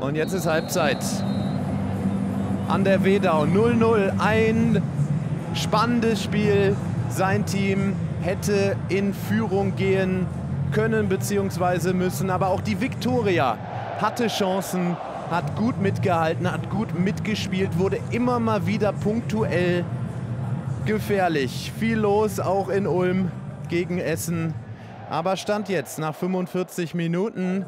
Und jetzt ist Halbzeit. An der Wedau 0:0. Ein spannendes Spiel. Sein Team hätte in Führung gehen können bzw. müssen. Aber auch die Viktoria hatte Chancen, hat gut mitgehalten, hat gut mitgespielt, wurde immer mal wieder punktuell gefährlich. Viel los, auch in Ulm gegen Essen. Aber Stand jetzt nach 45 Minuten